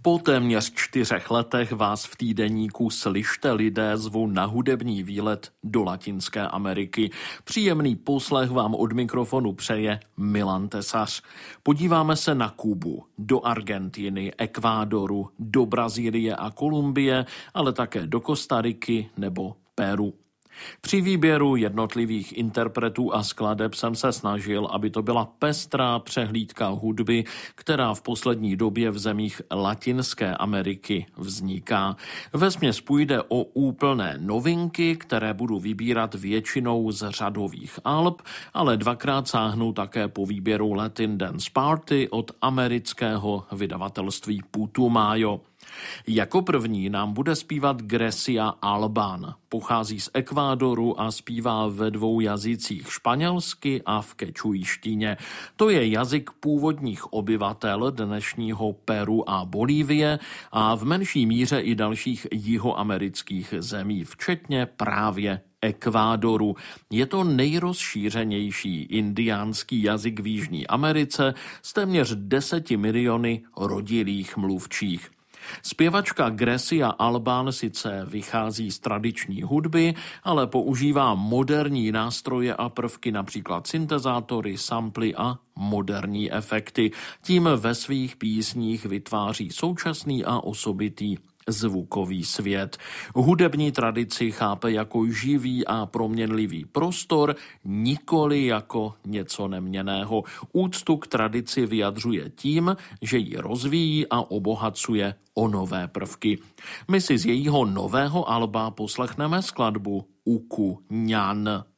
Po téměř 4 letech vás v týdeníku Slyšte lidé zvu na hudební výlet do Latinské Ameriky. Příjemný poslech vám od mikrofonu přeje Milan Tesař. Podíváme se na Kubu, do Argentiny, Ekvádoru, do Brazílie a Kolumbie, ale také do Kostariky nebo Peru. Při výběru jednotlivých interpretů a skladeb jsem se snažil, aby to byla pestrá přehlídka hudby, která v poslední době v zemích Latinské Ameriky vzniká. Vesměs půjde o úplné novinky, které budu vybírat většinou z řadových alb, ale dvakrát sáhnu také po výběru Latin Dance Party od amerického vydavatelství Putumayo. Jako první nám bude zpívat Grecia Albán. Pochází z Ekvádoru a zpívá ve 2 jazycích, španělsky a v kečujštině. To je jazyk původních obyvatel dnešního Peru a Bolívie a v menší míře i dalších jihoamerických zemí, včetně právě Ekvádoru. Je to nejrozšířenější indiánský jazyk v Jižní Americe s téměř 10 miliony rodilých mluvčích. Zpěvačka Grecia Albán sice vychází z tradiční hudby, ale používá moderní nástroje a prvky, například syntezátory, samply a moderní efekty. Tím ve svých písních vytváří současný a osobitý zvukový svět. Hudební tradici chápe jako živý a proměnlivý prostor, nikoli jako něco neměnného. Úctu k tradici vyjadřuje tím, že ji rozvíjí a obohacuje o nové prvky. My si z jejího nového alba poslechneme skladbu Uku Ñan.